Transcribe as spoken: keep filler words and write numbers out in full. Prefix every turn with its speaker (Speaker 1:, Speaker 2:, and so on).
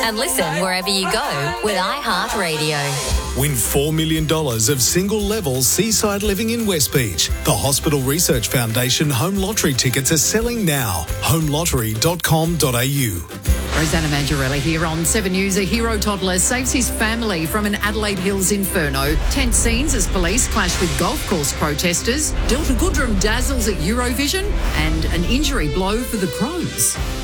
Speaker 1: And listen wherever you go with iHeartRadio.
Speaker 2: Win four million dollars of single-level seaside living in West Beach. The Hospital Research Foundation home lottery tickets are selling now. home lottery dot com dot a u.
Speaker 3: Rosanna Mangiarella here on Seven News. A hero toddler saves his family from an Adelaide Hills inferno. Tense scenes as police clash with golf course protesters. Delta Goodrem dazzles at Eurovision. And an injury blow for the Crows.